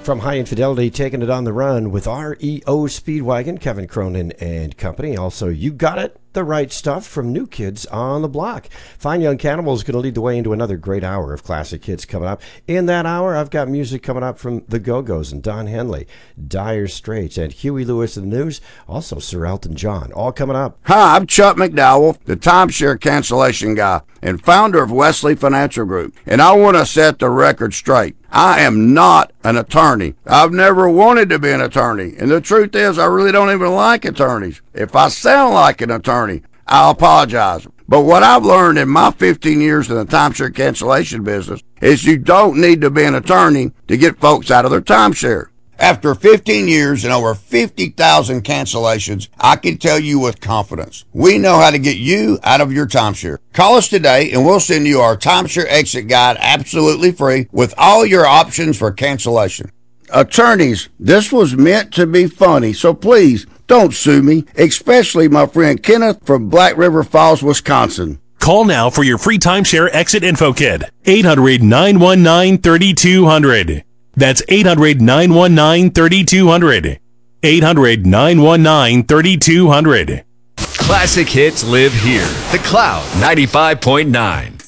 From High Infidelity, taking it on the run with REO Speedwagon, Kevin Cronin and company. Also, You Got It, The Right Stuff from New Kids on the Block. Fine Young Cannibal is going to lead the way into another great hour of classic hits coming up. In that hour, I've got music coming up from The Go-Go's and Don Henley, Dire Straits, and Huey Lewis in the News. Also, Sir Elton John. All coming up. Hi, I'm Chuck McDowell, the timeshare cancellation guy and founder of Wesley Financial Group. And I want to set the record straight. I am not an attorney. I've never wanted to be an attorney. And the truth is, I really don't even like attorneys. If I sound like an attorney, I'll apologize. But what I've learned in my 15 years in the timeshare cancellation business is you don't need to be an attorney to get folks out of their timeshare. After 15 years and over 50,000 cancellations, I can tell you with confidence, we know how to get you out of your timeshare. Call us today and we'll send you our timeshare exit guide absolutely free with all your options for cancellation. Attorneys, this was meant to be funny, so please don't sue me, especially my friend Kenneth from Black River Falls, Wisconsin. Call now for your free timeshare exit info kit. 800-919-3200. That's 800-919-3200. 800-919-3200. Classic hits live here. The Cloud 95.9.